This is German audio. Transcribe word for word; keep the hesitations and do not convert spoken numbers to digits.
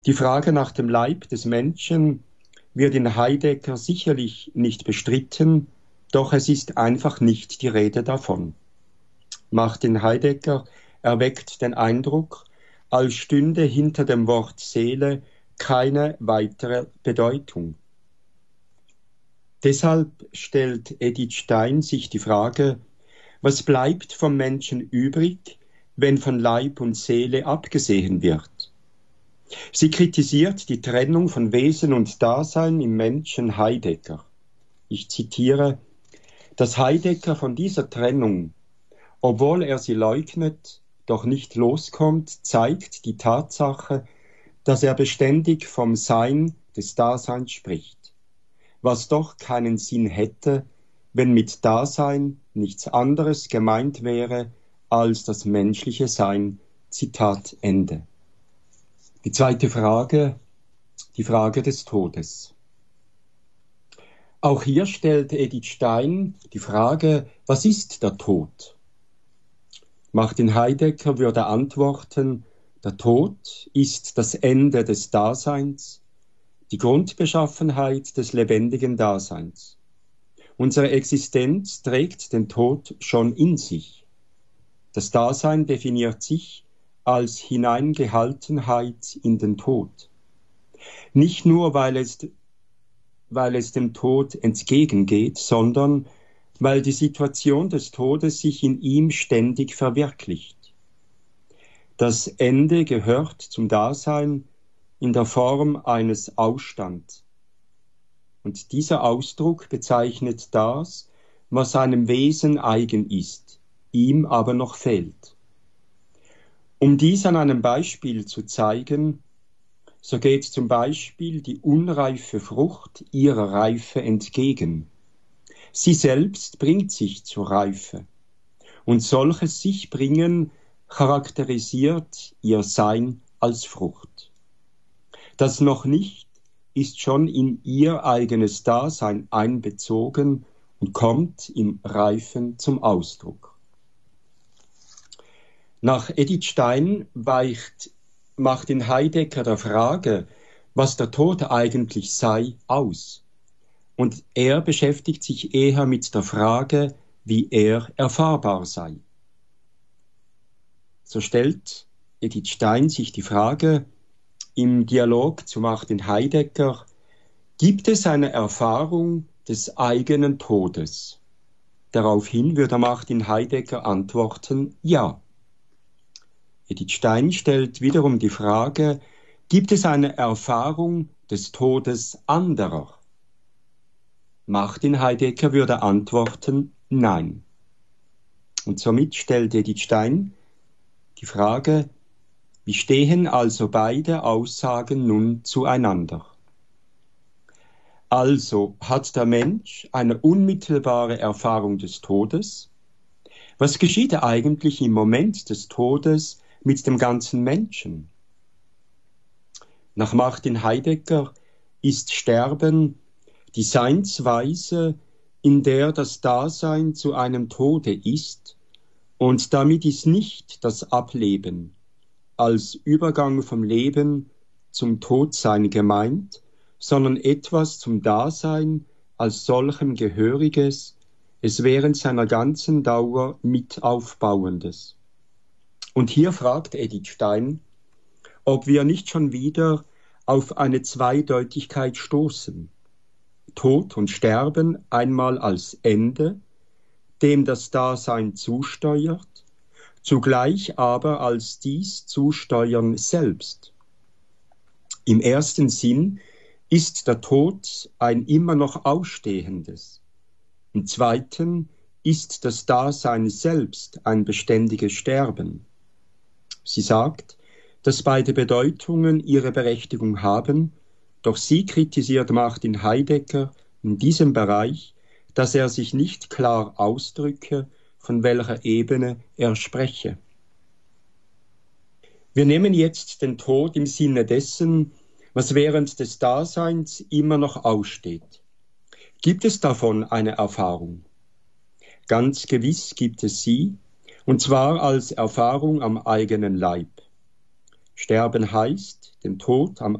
Die Frage nach dem Leib des Menschen wird in Heidegger sicherlich nicht bestritten, doch es ist einfach nicht die Rede davon. Martin Heidegger erweckt den Eindruck, als stünde hinter dem Wort Seele keine weitere Bedeutung. Deshalb stellt Edith Stein sich die Frage, was bleibt vom Menschen übrig, wenn von Leib und Seele abgesehen wird? Sie kritisiert die Trennung von Wesen und Dasein im Menschen Heidegger. Ich zitiere, dass Heidegger von dieser Trennung, obwohl er sie leugnet, doch nicht loskommt, zeigt die Tatsache, dass er beständig vom Sein des Daseins spricht, was doch keinen Sinn hätte, wenn mit Dasein nichts anderes gemeint wäre als das menschliche Sein. Zitat Ende. Die zweite Frage, die Frage des Todes. Auch hier stellt Edith Stein die Frage, was ist der Tod? Martin Heidegger würde antworten, der Tod ist das Ende des Daseins, die Grundbeschaffenheit des lebendigen Daseins. Unsere Existenz trägt den Tod schon in sich. Das Dasein definiert sich als Hineingehaltenheit in den Tod. Nicht nur, weil es, weil es dem Tod entgegengeht, sondern weil die Situation des Todes sich in ihm ständig verwirklicht. Das Ende gehört zum Dasein in der Form eines Ausstands. Und dieser Ausdruck bezeichnet das, was seinem Wesen eigen ist, ihm aber noch fehlt. Um dies an einem Beispiel zu zeigen, so geht zum Beispiel die unreife Frucht ihrer Reife entgegen. Sie selbst bringt sich zur Reife. Und solches Sich-Bringen charakterisiert ihr Sein als Frucht. Das noch nicht ist schon in ihr eigenes Dasein einbezogen und kommt im Reifen zum Ausdruck. Nach Edith Stein weicht Martin Heidegger der Frage, was der Tod eigentlich sei, aus. Und er beschäftigt sich eher mit der Frage, wie er erfahrbar sei. So stellt Edith Stein sich die Frage im Dialog zu Martin Heidegger, gibt es eine Erfahrung des eigenen Todes? Daraufhin würde Martin Heidegger antworten, ja. Edith Stein stellt wiederum die Frage, gibt es eine Erfahrung des Todes anderer? Martin Heidegger würde antworten, nein. Und somit stellt Edith Stein die Frage, wie stehen also beide Aussagen nun zueinander? Also hat der Mensch eine unmittelbare Erfahrung des Todes? Was geschieht eigentlich im Moment des Todes mit dem ganzen Menschen? Nach Martin Heidegger ist Sterben die Seinsweise, in der das Dasein zu einem Tode ist, und damit ist nicht das Ableben als Übergang vom Leben zum Todsein gemeint, sondern etwas zum Dasein als solchem Gehöriges, es während seiner ganzen Dauer mit Aufbauendes. Und hier fragt Edith Stein, ob wir nicht schon wieder auf eine Zweideutigkeit stoßen. Tod und Sterben einmal als Ende, dem das Dasein zusteuert, zugleich aber als dies Zusteuern selbst. Im ersten Sinn ist der Tod ein immer noch Ausstehendes. Im zweiten ist das Dasein selbst ein beständiges Sterben. Sie sagt, dass beide Bedeutungen ihre Berechtigung haben, doch sie kritisiert Martin Heidegger in diesem Bereich, dass er sich nicht klar ausdrücke, von welcher Ebene er spreche. Wir nehmen jetzt den Tod im Sinne dessen, was während des Daseins immer noch aussteht. Gibt es davon eine Erfahrung? Ganz gewiss gibt es sie, und zwar als Erfahrung am eigenen Leib. Sterben heißt, den Tod am